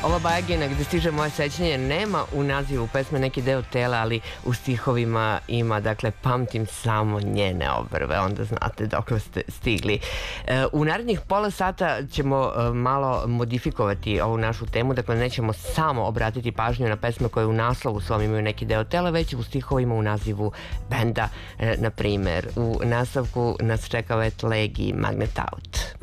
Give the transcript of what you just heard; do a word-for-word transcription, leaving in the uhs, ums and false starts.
Ova Bajagina gde stiže moje sećanje nema u nazivu pesme neki deo tela, ali u stihovima ima, dakle, pamtim samo njene obrve, onda znate dok ste stigli. U narednih pola sata ćemo malo modifikovati ovu našu temu, dakle, nećemo samo obratiti pažnju na pesme koje u naslovu svom imaju neki deo tela, već u stihovima u nazivu benda, na primer. U nastavku nas čeka Wet Leg i Magnet Out.